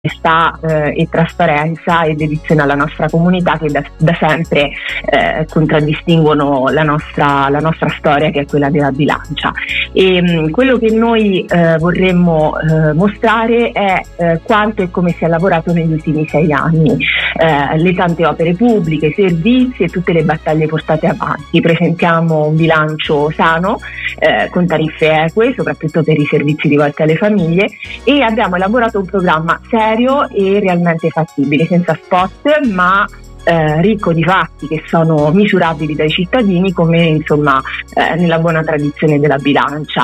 e trasparenza e dedizione alla nostra comunità, che da sempre contraddistinguono la nostra storia, che è quella della bilancia. E quello che noi vorremmo mostrare è quanto e come si è lavorato negli ultimi 6 anni, le tante opere pubbliche, i servizi e tutte le battaglie portate avanti. Presentiamo un bilancio sano, con tariffe eque, soprattutto per i servizi rivolti alle famiglie, e abbiamo elaborato un programma serio e realmente fattibile, senza spot, ma ricco di fatti che sono misurabili dai cittadini, come nella buona tradizione della bilancia.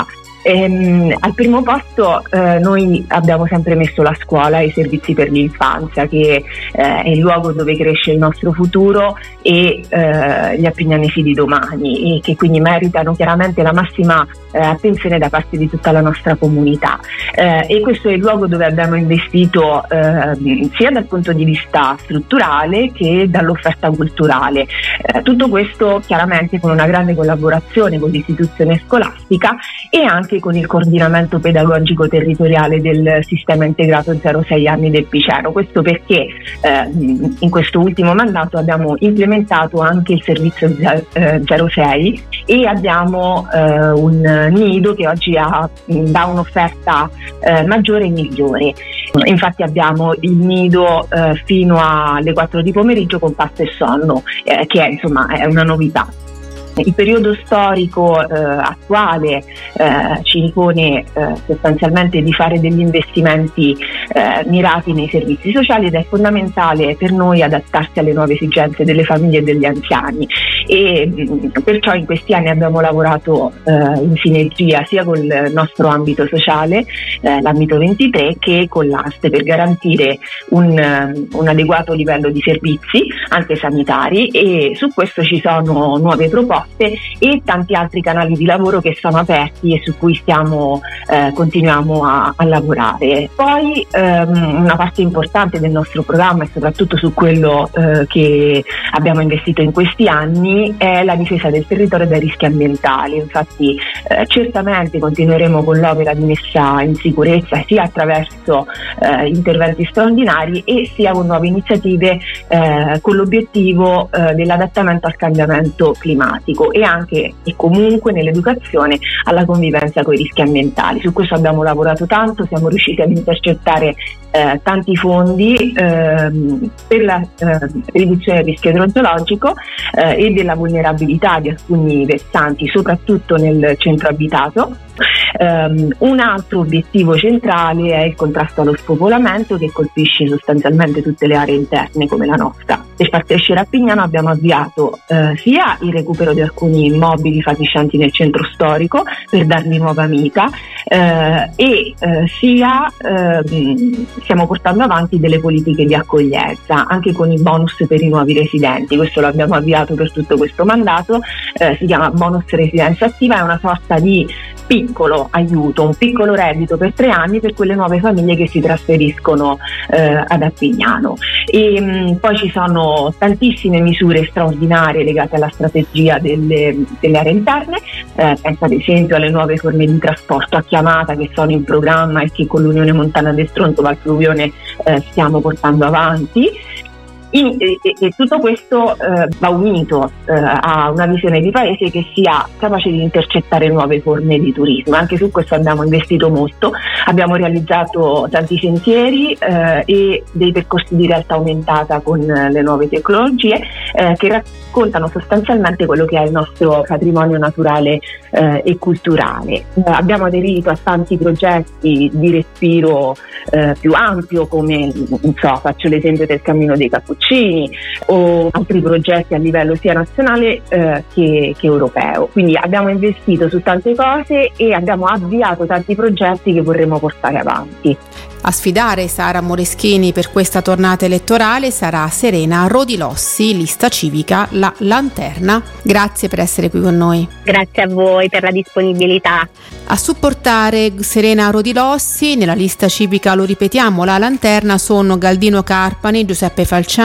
Al primo posto noi abbiamo sempre messo la scuola e i servizi per l'infanzia, che è il luogo dove cresce il nostro futuro e gli appignanesi di domani, e che quindi meritano chiaramente la massima attenzione da parte di tutta la nostra comunità, e questo è il luogo dove abbiamo investito sia dal punto di vista strutturale che dall'offerta culturale, tutto questo chiaramente con una grande collaborazione con l'istituzione scolastica e anche con il coordinamento pedagogico territoriale del sistema integrato 0-6 anni del Piceno. Questo perché in questo ultimo mandato abbiamo implementato anche il servizio 0-6 e abbiamo un nido che oggi dà un'offerta maggiore e migliore. Infatti abbiamo il nido fino alle 4 di pomeriggio con pasto e sonno, che è una novità. Il periodo storico attuale ci impone sostanzialmente di fare degli investimenti mirati nei servizi sociali, ed è fondamentale per noi adattarsi alle nuove esigenze delle famiglie e degli anziani, e perciò in questi anni abbiamo lavorato in sinergia sia con il nostro ambito sociale, l'ambito 23, che con l'AST, per garantire un adeguato livello di servizi anche sanitari, e su questo ci sono nuove proposte e tanti altri canali di lavoro che sono aperti e su cui continuiamo a lavorare. Poi una parte importante del nostro programma, e soprattutto su quello che abbiamo investito in questi anni, è la difesa del territorio dai rischi ambientali. Infatti certamente continueremo con l'opera di messa in sicurezza, sia attraverso interventi straordinari e sia con nuove iniziative con l'obiettivo dell'adattamento al cambiamento climatico, e anche e comunque nell'educazione alla convivenza con i rischi ambientali. Su questo abbiamo lavorato tanto, siamo riusciti ad intercettare tanti fondi per la riduzione del rischio idrogeologico e della vulnerabilità di alcuni versanti, soprattutto nel centro abitato. Un altro obiettivo centrale è il contrasto allo spopolamento, che colpisce sostanzialmente tutte le aree interne come la nostra. Per far crescere Appignano abbiamo avviato sia il recupero di alcuni immobili fatiscenti nel centro storico per dargli nuova vita, sia stiamo portando avanti delle politiche di accoglienza anche con i bonus per i nuovi residenti. Questo lo abbiamo avviato per tutto questo mandato, si chiama bonus residenza attiva, è una sorta di piccolo aiuto, un piccolo reddito per 3 anni per quelle nuove famiglie che si trasferiscono ad Appignano. E poi ci sono tantissime misure straordinarie legate alla strategia delle aree interne, penso ad esempio alle nuove forme di trasporto a chiamata che sono in programma e che con l'Unione Montana del Tronto Val Fluvione stiamo portando avanti. E tutto questo va unito a una visione di paese che sia capace di intercettare nuove forme di turismo. Anche su questo abbiamo investito molto, abbiamo realizzato tanti sentieri e dei percorsi di realtà aumentata con le nuove tecnologie che raccontano sostanzialmente quello che è il nostro patrimonio naturale e culturale. Abbiamo aderito a tanti progetti di respiro più ampio, come faccio l'esempio del Cammino dei Cappuccini o altri progetti a livello sia nazionale che europeo. Quindi abbiamo investito su tante cose e abbiamo avviato tanti progetti che vorremmo portare avanti. A sfidare Sara Moreschini per questa tornata elettorale sarà Serena Rodilossi, lista civica La Lanterna. Grazie per essere qui con noi. Grazie a voi per la disponibilità. A supportare Serena Rodilossi nella lista civica, lo ripetiamo, La Lanterna, sono Galdino Carpani, Giuseppe Falciani,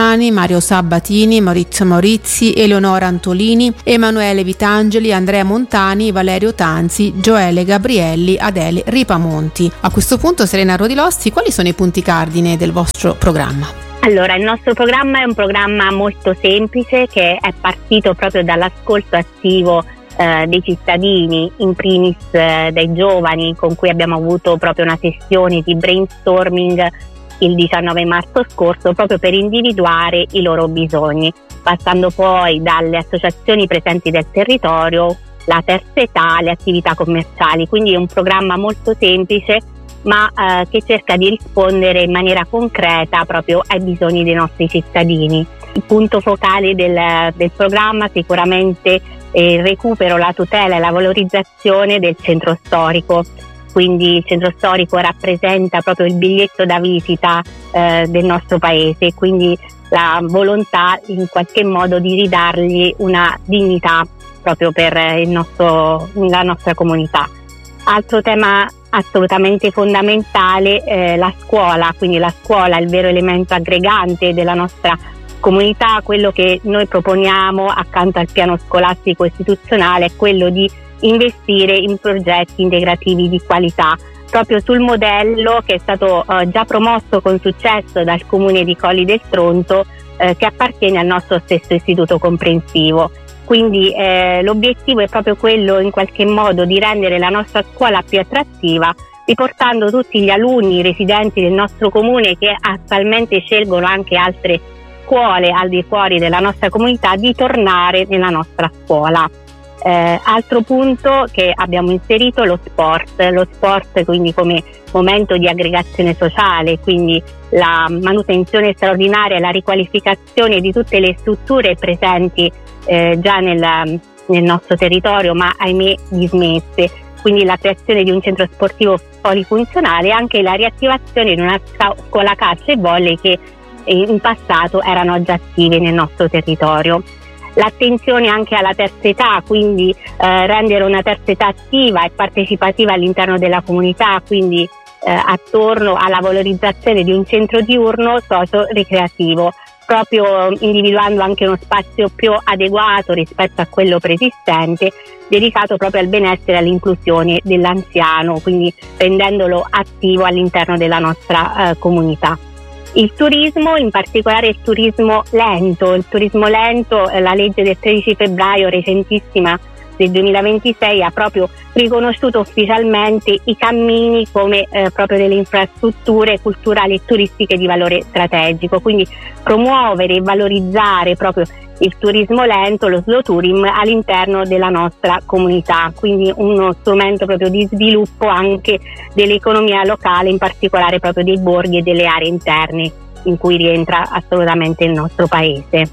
Fossani, Mario Sabatini, Maurizio Maurizi, Eleonora Antolini, Emanuele Vitangeli, Andrea Montani, Valerio Tanzi, Gioele Gabrielli, Adele Ripamonti. A questo punto, Serena Rodilossi, quali sono i punti cardine del vostro programma? Allora, il nostro programma è un programma molto semplice che è partito proprio dall'ascolto attivo dei cittadini, in primis dai giovani, con cui abbiamo avuto proprio una sessione di brainstorming il 19 marzo scorso proprio per individuare i loro bisogni, passando poi dalle associazioni presenti del territorio, la terza età, le attività commerciali. Quindi è un programma molto semplice ma che cerca di rispondere in maniera concreta proprio ai bisogni dei nostri cittadini. Il punto focale del programma sicuramente è il recupero, la tutela e la valorizzazione del centro storico. Quindi il centro storico rappresenta proprio il biglietto da visita del nostro paese, quindi la volontà in qualche modo di ridargli una dignità proprio per la nostra comunità. Altro tema assolutamente fondamentale, la scuola, quindi la scuola è il vero elemento aggregante della nostra comunità. Quello che noi proponiamo accanto al piano scolastico istituzionale è quello di investire in progetti integrativi di qualità, proprio sul modello che è stato già promosso con successo dal Comune di Colli del Tronto, che appartiene al nostro stesso istituto comprensivo. Quindi l'obiettivo è proprio quello in qualche modo di rendere la nostra scuola più attrattiva, riportando tutti gli alunni residenti del nostro comune che attualmente scelgono anche altre scuole al di fuori della nostra comunità di tornare nella nostra scuola. Altro punto che abbiamo inserito, lo sport quindi come momento di aggregazione sociale, quindi la manutenzione straordinaria e la riqualificazione di tutte le strutture presenti già nel nostro territorio, ma ahimè dismesse, quindi la creazione di un centro sportivo polifunzionale e anche la riattivazione di una scuola calcio e volley che in passato erano già attive nel nostro territorio. L'attenzione anche alla terza età, quindi rendere una terza età attiva e partecipativa all'interno della comunità, quindi attorno alla valorizzazione di un centro diurno socio-ricreativo, proprio individuando anche uno spazio più adeguato rispetto a quello preesistente, dedicato proprio al benessere e all'inclusione dell'anziano, quindi rendendolo attivo all'interno della nostra comunità. Il turismo, in particolare il turismo lento, la legge del 13 febbraio recentissima del 2026 ha proprio riconosciuto ufficialmente i cammini come proprio delle infrastrutture culturali e turistiche di valore strategico, quindi promuovere e valorizzare proprio il turismo lento, lo slow tourism all'interno della nostra comunità, quindi uno strumento proprio di sviluppo anche dell'economia locale, in particolare proprio dei borghi e delle aree interne in cui rientra assolutamente il nostro paese.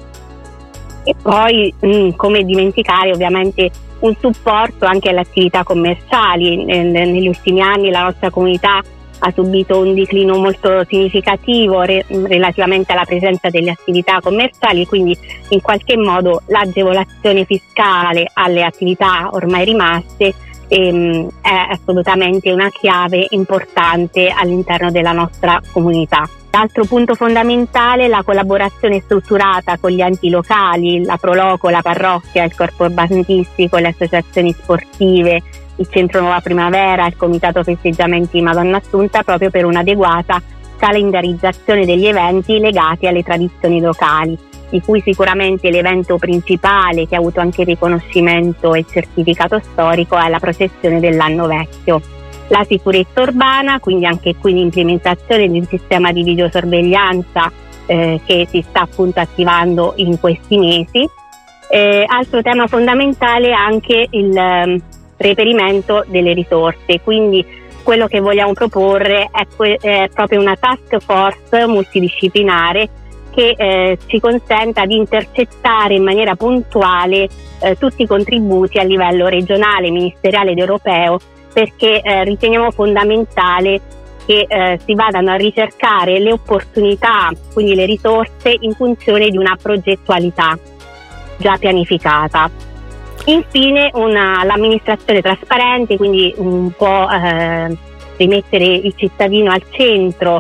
E poi come dimenticare ovviamente un supporto anche alle attività commerciali. Negli ultimi anni la nostra comunità ha subito un declino molto significativo relativamente alla presenza delle attività commerciali, quindi in qualche modo l'agevolazione fiscale alle attività ormai rimaste è assolutamente una chiave importante all'interno della nostra comunità. L'altro punto fondamentale è la collaborazione strutturata con gli enti locali, la Proloco, la parrocchia, il corpo urbanistico, le associazioni sportive, il Centro Nuova Primavera, il Comitato Festeggiamenti Madonna Assunta, proprio per un'adeguata calendarizzazione degli eventi legati alle tradizioni locali, di cui sicuramente l'evento principale che ha avuto anche il riconoscimento e il certificato storico è la processione dell'Anno Vecchio. La sicurezza urbana, quindi anche qui l'implementazione di un sistema di videosorveglianza che si sta appunto attivando in questi mesi. Altro tema fondamentale è anche il reperimento delle risorse, quindi quello che vogliamo proporre è proprio una task force multidisciplinare che ci consenta di intercettare in maniera puntuale tutti i contributi a livello regionale, ministeriale ed europeo, perché riteniamo fondamentale che si vadano a ricercare le opportunità, quindi le risorse, in funzione di una progettualità già pianificata. Infine l'amministrazione trasparente, quindi un po' rimettere il cittadino al centro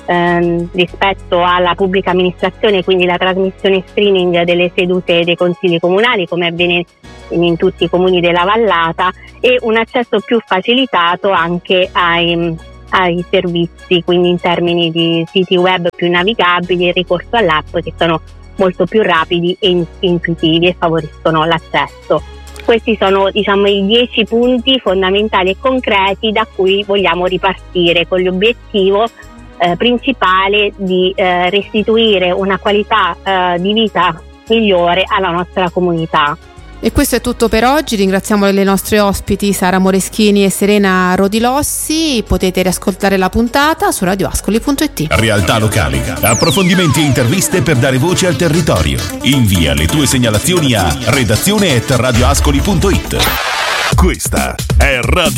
rispetto alla pubblica amministrazione, quindi la trasmissione streaming delle sedute dei consigli comunali, come avviene in tutti i comuni della Vallata, e un accesso più facilitato anche ai servizi, quindi in termini di siti web più navigabili e ricorso all'app, che sono molto più rapidi e intuitivi e favoriscono l'accesso. Questi sono, i 10 punti fondamentali e concreti da cui vogliamo ripartire, con l'obiettivo principale di restituire una qualità di vita migliore alla nostra comunità. E questo è tutto per oggi. Ringraziamo le nostre ospiti Sara Moreschini e Serena Rodilossi. Potete riascoltare la puntata su radioascoli.it. Realtà locali, approfondimenti e interviste per dare voce al territorio. Invia le tue segnalazioni a redazione@radioascoli.it. Questa è Radio